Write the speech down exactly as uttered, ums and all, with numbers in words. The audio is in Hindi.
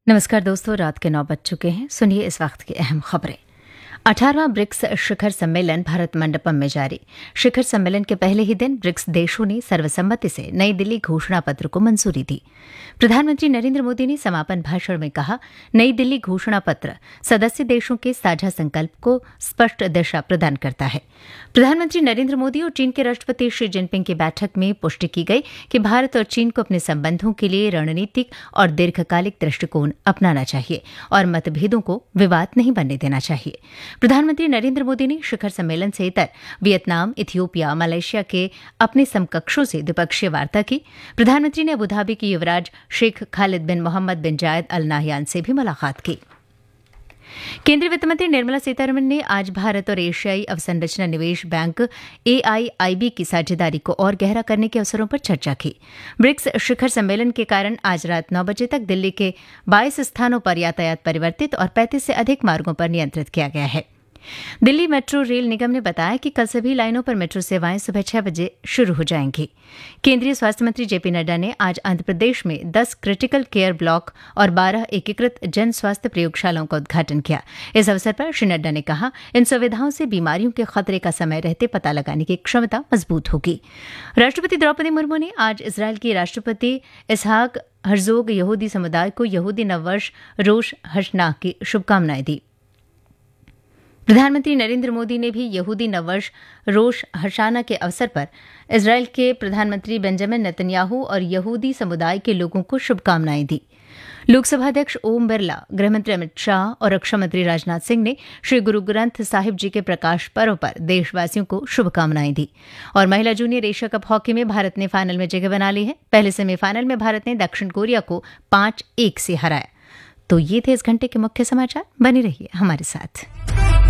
नमस्कार दोस्तों, रात के नौ बज चुके हैं। सुनिए इस वक्त की अहम खबरें। अठारहवां ब्रिक्स शिखर सम्मेलन भारत मंडपम में जारी। शिखर सम्मेलन के पहले ही दिन ब्रिक्स देशों ने सर्वसम्मति से नई दिल्ली घोषणा पत्र को मंजूरी दी। प्रधानमंत्री नरेंद्र मोदी ने समापन भाषण में कहा, नई दिल्ली घोषणा पत्र सदस्य देशों के साझा संकल्प को स्पष्ट दिशा प्रदान करता है। प्रधानमंत्री नरेंद्र मोदी और चीन के राष्ट्रपति शी जिनपिंग की बैठक में पुष्टि की गई कि भारत और चीन को अपने संबंधों के लिए रणनीतिक और दीर्घकालिक दृष्टिकोण अपनाना चाहिए और मतभेदों को विवाद नहीं बनने देना चाहिए। प्रधानमंत्री नरेंद्र मोदी ने शिखर सम्मेलन से इतर वियतनाम, इथियोपिया, मलेशिया के अपने समकक्षों से द्विपक्षीय वार्ता की। प्रधानमंत्री ने अबुधाबी के युवराज शेख खालिद बिन मोहम्मद बिन जायद अल नाहयान से भी मुलाकात की। केंद्रीय वित्त मंत्री निर्मला सीतारमण ने आज भारत और एशियाई अवसंरचना निवेश बैंक ए आई आई बी की साझेदारी को और गहरा करने के अवसरों पर चर्चा की। ब्रिक्स शिखर सम्मेलन के कारण आज रात नौ बजे तक दिल्ली के बाईस स्थानों पर यातायात परिवर्तित और पैंतीस से अधिक मार्गों पर नियंत्रित किया गया है। दिल्ली मेट्रो रेल निगम ने बताया कि कल सभी लाइनों पर मेट्रो सेवाएं सुबह छह बजे शुरू हो जाएंगी। केंद्रीय स्वास्थ्य मंत्री जेपी नड्डा ने आज आंध्र प्रदेश में दस क्रिटिकल केयर ब्लॉक और बारह एकीकृत जन स्वास्थ्य प्रयोगशालाओं का उद्घाटन किया। इस अवसर पर श्री नड्डा ने कहा, इन सुविधाओं से बीमारियों के खतरे का समय रहते पता लगाने की क्षमता मजबूत होगी। राष्ट्रपति द्रौपदी मुर्मू ने आज इजरायल की राष्ट्रपति इसहाक हर्जोग यहूदी समुदाय को यहूदी नववर्ष रोश हशनाह की शुभकामनाएं दी। प्रधानमंत्री नरेंद्र मोदी ने भी यहूदी नववर्ष रोश हशाना के अवसर पर इजरायल के प्रधानमंत्री बेंजामिन नेतन्याहू और यहूदी समुदाय के लोगों को शुभकामनाएं दी। लोकसभा अध्यक्ष ओम बिरला, गृहमंत्री अमित शाह और रक्षा मंत्री राजनाथ सिंह ने श्री गुरु ग्रंथ साहिब जी के प्रकाश पर्व पर देशवासियों को शुभकामनाएं दी। और महिला जूनियर एशिया कप हॉकी में भारत ने फाइनल में जगह बना ली है। पहले सेमीफाइनल में भारत ने दक्षिण कोरिया को पांच एक से हराया। तो ये थे इस घंटे के मुख्य समाचार। बने रहिए हमारे साथ।